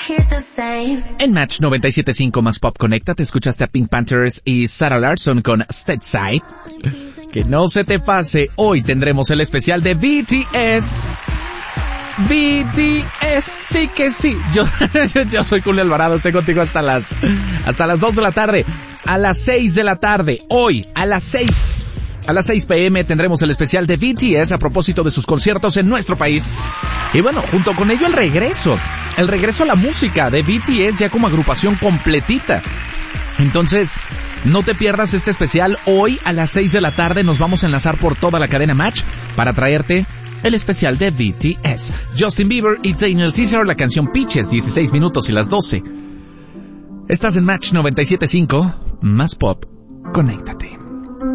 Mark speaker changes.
Speaker 1: En Match 97.5 más Pop Conecta te escuchaste a Pink Panthers y Sarah Larsson con Stateside. Que no se te pase, hoy tendremos el especial de BTS. BTS, sí que sí. Yo soy Julio Alvarado, estoy contigo hasta las 2 de la tarde. A las 6 de la tarde, hoy, a las 6 p.m. tendremos el especial de BTS a propósito de sus conciertos en nuestro país. Y bueno, junto con ello el regreso a la música de BTS ya como agrupación completita. Entonces, no te pierdas este especial. Hoy a las 6 de la tarde nos vamos a enlazar por toda la cadena Match para traerte el especial de BTS. Justin Bieber y Daniel Caesar, la canción Peaches, 16 minutos y las 12. Estás en Match 97.5, más Pop, conéctate.